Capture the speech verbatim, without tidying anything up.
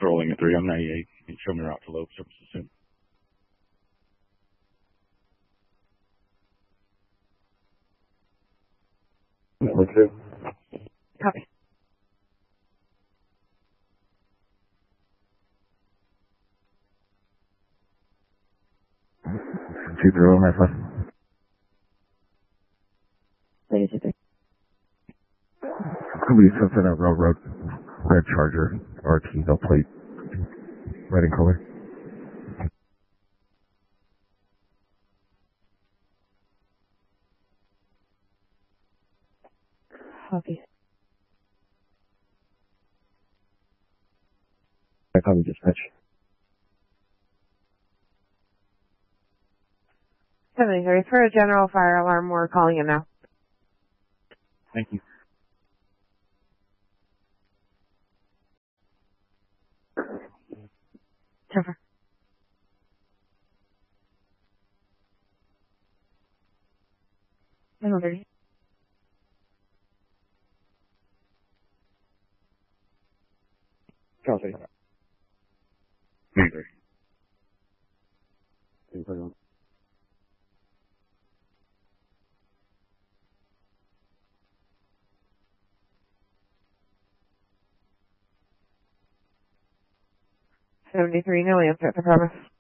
Controlling at three on ninety-eight. Can you show me route to Loeb services soon? Number two. Copy. Two zero nine five. Ladies and Could be something at Railroad. Red Charger. R T, no plate. Red in color. Copy. I copy dispatch. seventy-three. For a general fire alarm, we're calling in now. Thank you. Trevor. one thirty. Copy. Neither. seventy-three. No answer at the promise.